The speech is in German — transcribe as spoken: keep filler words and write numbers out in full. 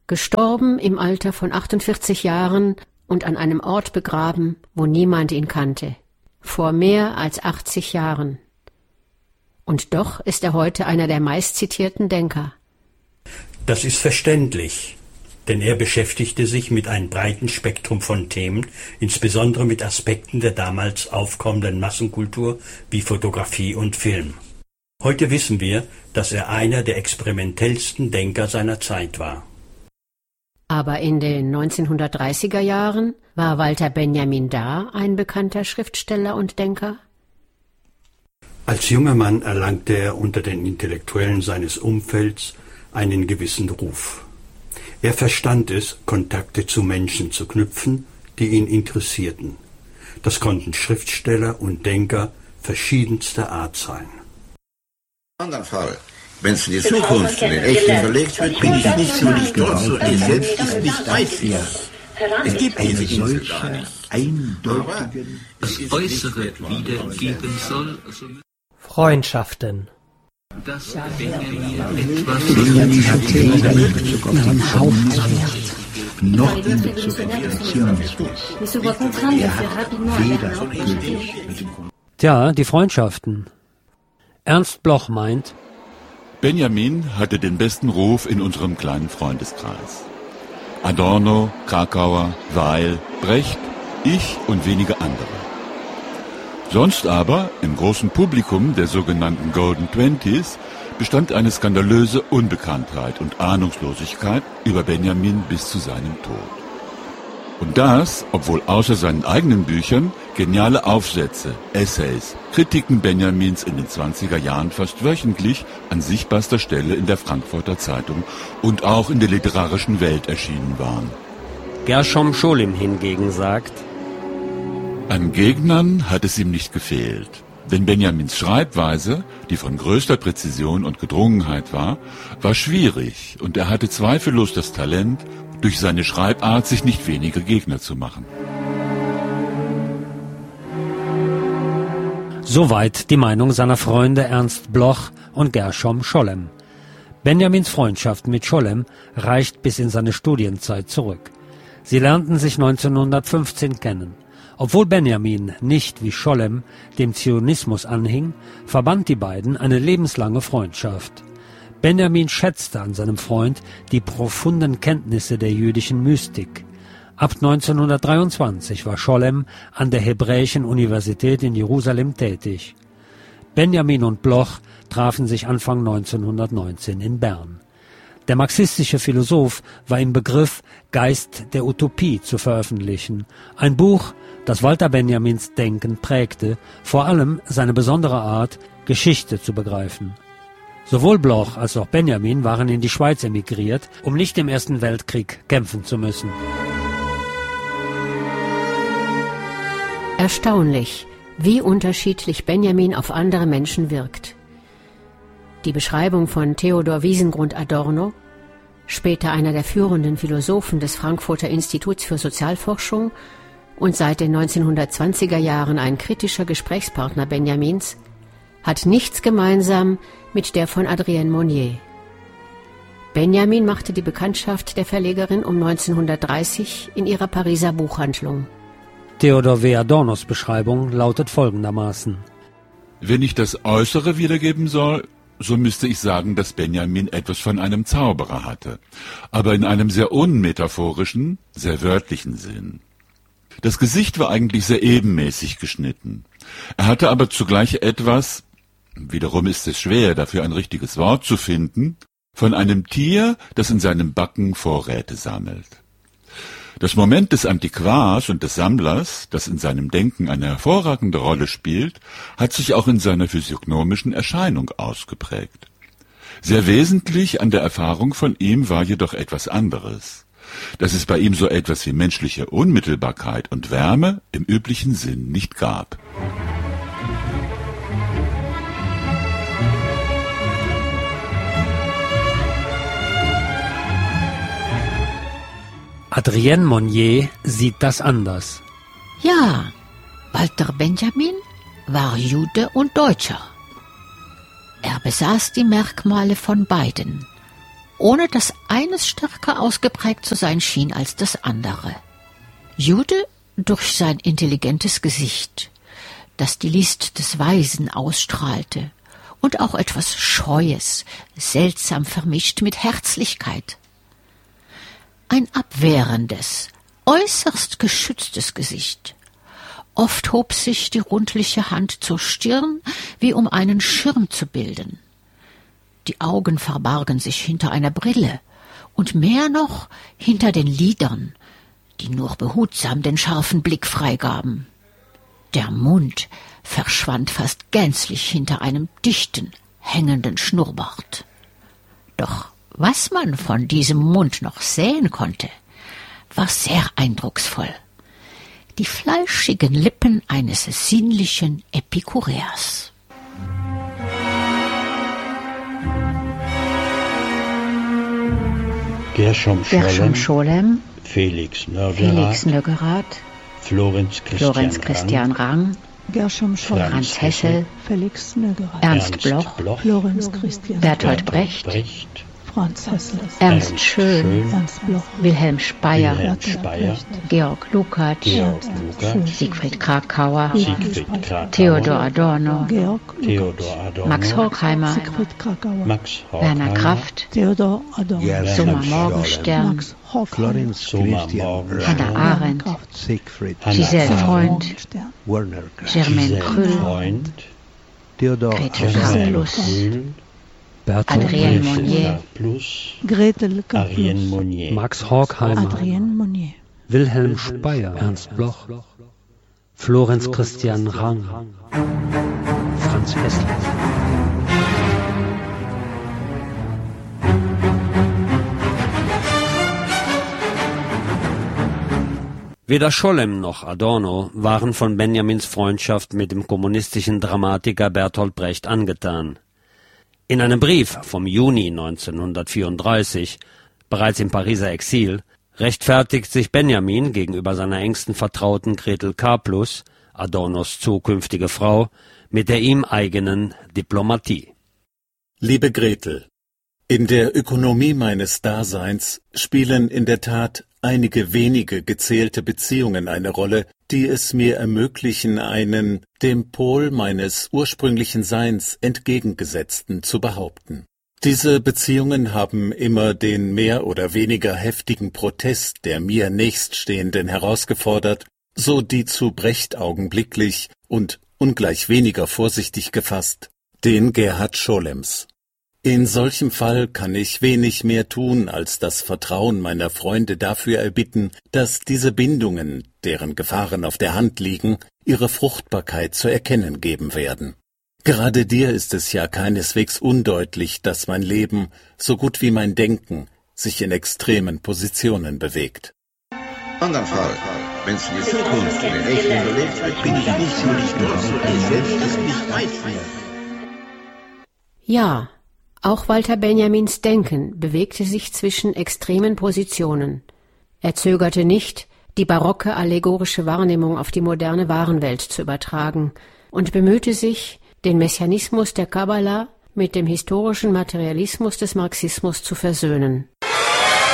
gestorben im Alter von achtundvierzig Jahren und an einem Ort begraben, wo niemand ihn kannte, vor mehr als achtzig Jahren. Und doch ist er heute einer der meistzitierten Denker. Das ist verständlich, denn er beschäftigte sich mit einem breiten Spektrum von Themen, insbesondere mit Aspekten der damals aufkommenden Massenkultur wie Fotografie und Film. Heute wissen wir, dass er einer der experimentellsten Denker seiner Zeit war. Aber in den neunzehnhundertdreißiger Jahren war Walter Benjamin da ein bekannter Schriftsteller und Denker? Als junger Mann erlangte er unter den Intellektuellen seines Umfelds einen gewissen Ruf. Er verstand es, Kontakte zu Menschen zu knüpfen, die ihn interessierten. Das konnten Schriftsteller und Denker verschiedenster Art sein. In anderen Fall, wenn es in die Zukunft in den Echten verlegt wird, bin ich nicht so nicht trotz und ich selbst ist nicht weit für. Es gibt diese Insel gar nicht. Aber das Äußere wiedergeben soll. Freundschaften. Das Benjamin etwas Benjamin hat weder in Bezug auf den Schaufensterwert noch in Bezug auf den Zionismus. Er hat weder gültig mit dem Tja, die Freundschaften. Ernst Bloch meint, Benjamin hatte den besten Ruf in unserem kleinen Freundeskreis. Adorno, Krakauer, Weil, Brecht, ich und wenige andere. Sonst aber, im großen Publikum der sogenannten Golden Twenties, bestand eine skandalöse Unbekanntheit und Ahnungslosigkeit über Benjamin bis zu seinem Tod. Und das, obwohl außer seinen eigenen Büchern geniale Aufsätze, Essays, Kritiken Benjamins in den zwanziger Jahren fast wöchentlich an sichtbarster Stelle in der Frankfurter Zeitung und auch in der literarischen Welt erschienen waren. Gershom Scholem hingegen sagt, an Gegnern hat es ihm nicht gefehlt. Denn Benjamins Schreibweise, die von größter Präzision und Gedrungenheit war, war schwierig und er hatte zweifellos das Talent, durch seine Schreibart sich nicht wenige Gegner zu machen. Soweit die Meinung seiner Freunde Ernst Bloch und Gershom Scholem. Benjamins Freundschaft mit Scholem reicht bis in seine Studienzeit zurück. Sie lernten sich neunzehnhundertfünfzehn kennen. Obwohl Benjamin nicht wie Scholem dem Zionismus anhing, verband die beiden eine lebenslange Freundschaft. Benjamin schätzte an seinem Freund die profunden Kenntnisse der jüdischen Mystik. Ab neunzehnhundertdreiundzwanzig war Scholem an der Hebräischen Universität in Jerusalem tätig. Benjamin und Bloch trafen sich Anfang neunzehnhundertneunzehn in Bern. Der marxistische Philosoph war im Begriff, Geist der Utopie zu veröffentlichen, ein Buch, das Walter Benjamins Denken prägte, vor allem seine besondere Art, Geschichte zu begreifen. Sowohl Bloch als auch Benjamin waren in die Schweiz emigriert, um nicht im Ersten Weltkrieg kämpfen zu müssen. Erstaunlich, wie unterschiedlich Benjamin auf andere Menschen wirkt. Die Beschreibung von Theodor Wiesengrund Adorno, später einer der führenden Philosophen des Frankfurter Instituts für Sozialforschung und seit den neunzehnhundertzwanziger Jahren ein kritischer Gesprächspartner Benjamins, hat nichts gemeinsam mit der von Adrienne Monnier. Benjamin machte die Bekanntschaft der Verlegerin um neunzehnhundertdreißig in ihrer Pariser Buchhandlung. Theodor W. Adornos Beschreibung lautet folgendermaßen: Wenn ich das Äußere wiedergeben soll, so müsste ich sagen, dass Benjamin etwas von einem Zauberer hatte, aber in einem sehr unmetaphorischen, sehr wörtlichen Sinn. Das Gesicht war eigentlich sehr ebenmäßig geschnitten. Er hatte aber zugleich etwas, wiederum ist es schwer, dafür ein richtiges Wort zu finden, von einem Tier, das in seinem Backen Vorräte sammelt. Das Moment des Antiquars und des Sammlers, das in seinem Denken eine hervorragende Rolle spielt, hat sich auch in seiner physiognomischen Erscheinung ausgeprägt. Sehr wesentlich an der Erfahrung von ihm war jedoch etwas anderes, dass es bei ihm so etwas wie menschliche Unmittelbarkeit und Wärme im üblichen Sinn nicht gab. Adrienne Monnier sieht das anders. Ja, Walter Benjamin war Jude und Deutscher. Er besaß die Merkmale von beiden. ohne dass eines stärker ausgeprägt zu sein schien als das andere. Jude durch sein intelligentes Gesicht, das die List des Weisen ausstrahlte, und auch etwas Scheues, seltsam vermischt mit Herzlichkeit. Ein abwehrendes, äußerst geschütztes Gesicht. Oft hob sich die rundliche Hand zur Stirn, wie um einen Schirm zu bilden. Die Augen verbargen sich hinter einer Brille und mehr noch hinter den Lidern, die nur behutsam den scharfen Blick freigaben. Der Mund verschwand fast gänzlich hinter einem dichten, hängenden Schnurrbart. Doch was man von diesem Mund noch sehen konnte, war sehr eindrucksvoll. Die fleischigen Lippen eines sinnlichen Epikureers. Gershom Gershom Scholem, Felix Nöggerath, Felix Nöggerath, Florenz Christian, Florenz Christian Rang, Gershom Scholem, Franz Hessel, Felix Nöggerath, Ernst Ernst Bloch, Bloch, Florenz Christian, Bertolt Brecht, Brecht, Franz Hessel, Ernst Schön, Ernst Bloch, Wilhelm Speyer, Wilhelm Speyer, Georg Lukács, Georg Lukács, Siegfried Krakauer, Siegfried Krakauer, Theodor Adorno, Georg Theodor Adorno, Max Horkheimer, Siegfried Krakauer, Max Werner Horkheimer, Kraft, Theodor Adorno, Summer Morgenstern, Max Horkheimer, Florenz Soma Christian Morgenstern, Hannah Arendt, Siegfried Giselle Hannah Freund, Morgenstern, Werner Kraft, Germaine Giselle Krüll, Freund, Theodor Gretel Germaine Karplus, Krüll, Bertolt Adrienne Brecht, Monnier, Plus, Gretel Ariane Karplus, Monnier, Max Horkheimer, Adrienne Monnier, Wilhelm Speyer, Ernst Bloch, Florenz Christian Rang, Franz Hessel. Weder Scholem noch Adorno waren von Benjamins Freundschaft mit dem kommunistischen Dramatiker Bertolt Brecht angetan. In einem Brief vom Juni neunzehnhundertvierunddreißig, bereits im Pariser Exil, rechtfertigt sich Benjamin gegenüber seiner engsten Vertrauten Gretel Karplus, Adornos zukünftige Frau, mit der ihm eigenen Diplomatie. Liebe Gretel, in der Ökonomie meines Daseins spielen in der Tat einige wenige gezählte Beziehungen eine Rolle, die es mir ermöglichen, einen dem Pol meines ursprünglichen Seins entgegengesetzten zu behaupten. Diese Beziehungen haben immer den mehr oder weniger heftigen Protest der mir Nächststehenden herausgefordert, so die zu Brecht augenblicklich und ungleich weniger vorsichtig gefasst, den Gerhard Scholems. In solchem Fall kann ich wenig mehr tun, als das Vertrauen meiner Freunde dafür erbitten, dass diese Bindungen, deren Gefahren auf der Hand liegen, ihre Fruchtbarkeit zu erkennen geben werden. Gerade dir ist es ja keineswegs undeutlich, dass mein Leben, so gut wie mein Denken, sich in extremen Positionen bewegt. Andernfall, wenn es in die Zukunft in den Rechten überlegt wird, bin ich nicht so nicht dort, so selbst ist nicht weit mehr. Ja, auch Walter Benjamins Denken bewegte sich zwischen extremen Positionen. Er zögerte nicht, die barocke allegorische Wahrnehmung auf die moderne Warenwelt zu übertragen und bemühte sich, den Messianismus der Kabbala mit dem historischen Materialismus des Marxismus zu versöhnen.